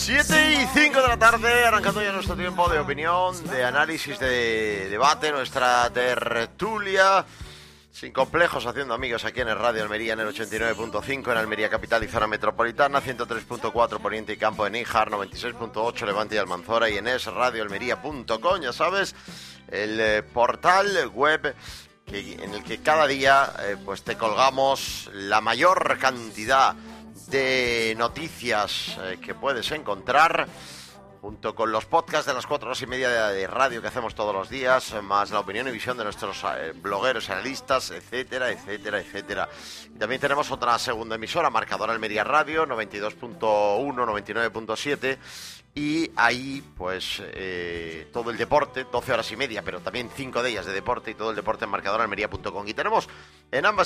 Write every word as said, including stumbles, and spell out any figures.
siete y cinco de la tarde, arrancando ya nuestro tiempo de opinión, de análisis, de debate, nuestra tertulia. Sin complejos, haciendo amigos aquí en el Radio Almería, en el ochenta y nueve punto cinco, en Almería capital y zona metropolitana, ciento tres punto cuatro Poniente y Campo de Níjar, noventa y seis punto ocho Levante y Almanzora, y en es radio almería punto com, ya sabes, el eh, portal web que, en el que cada día eh, pues te colgamos la mayor cantidad de noticias eh, que puedes encontrar, junto con los podcasts de las cuatro horas y media de, de radio que hacemos todos los días, más la opinión y visión de nuestros eh, blogueros, analistas, etcétera, etcétera, etcétera. Y también tenemos otra segunda emisora, Marcador Almería Radio, noventa y dos punto uno, noventa y nueve punto siete, y ahí pues eh, todo el deporte, doce horas y media, pero también cinco de ellas de deporte, y todo el deporte en marcador almería punto com. Y tenemos en ambas